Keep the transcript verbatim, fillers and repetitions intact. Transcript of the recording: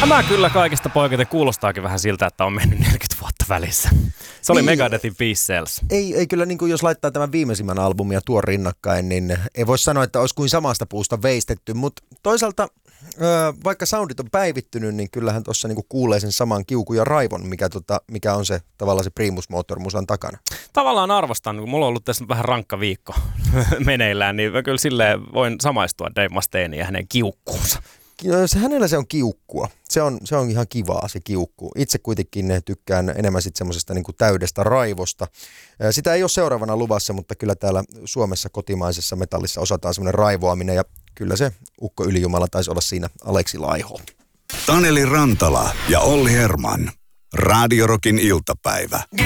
Tämä kyllä kaikista poiketen kuulostaakin vähän siltä, että on mennyt neljäkymmentä vuotta välissä. Se oli niin, Megadethin Peace Sells. Ei, ei kyllä, niin kuin jos laittaa tämän viimeisimmän albumin ja tuon rinnakkain, niin ei voi sanoa, että olisi kuin samasta puusta veistetty, mutta toisaalta vaikka soundit on päivittynyt, niin kyllähän tuossa niinku kuulee sen saman kiukun ja raivon, mikä, tota, mikä on se tavallaan se Primus Motor musan takana. Tavallaan arvostan, kun mulla on ollut tässä vähän rankka viikko meneillään, niin mä kyllä silleen voin samaistua Dave Mustainein ja hänen kiukkuunsa. Se, hänellä se on kiukkua. Se on, se on ihan kivaa se kiukku. Itse kuitenkin tykkään enemmän sitten semmoisesta niinku täydestä raivosta. Sitä ei ole seuraavana luvassa, mutta kyllä täällä Suomessa kotimaisessa metallissa osataan semmoinen raivoaminen ja kyllä se Ukko Ylijumala taisi olla siinä Aleksi Laiho. Taneli Rantala ja Olli Herman. Radio Rockin iltapäivä.